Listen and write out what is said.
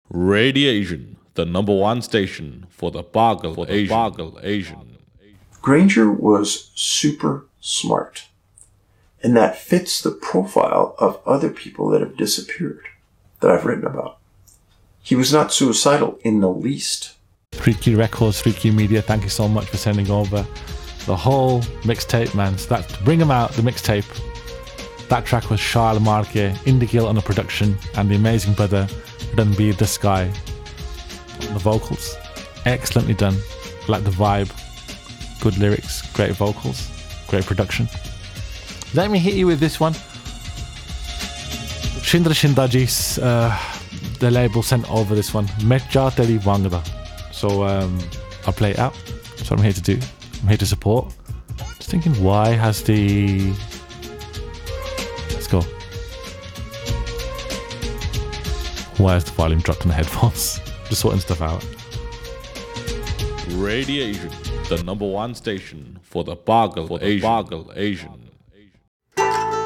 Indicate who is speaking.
Speaker 1: Radiation, the number one station for the Boggle Asian.
Speaker 2: Granger was super smart, and that fits the profile of other people that have disappeared that I've written about. He was not suicidal in the least.
Speaker 3: Freaky Records, Freaky Media, thank you so much for sending over the whole mixtape, man. So that, bring them out, the mixtape. That track was Charles Marque, Indigil on the production, and the amazing brother Ranbir Desai on the vocals. Excellently done. Like the vibe. Good lyrics, great vocals, great production. Let me hit you with this one. Shindra Shindajis, the label sent over this one. Metja Teri Wangda. So I'll play it out. That's what I'm here to do. I'm here to support. Just thinking, why has the... Let's go. Why has the volume dropped on the headphones? Just sorting stuff out.
Speaker 1: Radiation, the number one station for the Boggle Asian.